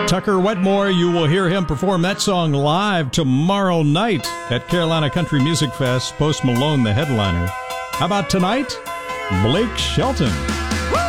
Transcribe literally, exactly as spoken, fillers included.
Tucker Wetmore, you will hear him perform that song live tomorrow night at Carolina Country Music Fest. Post Malone, the headliner. How about tonight? Blake Shelton.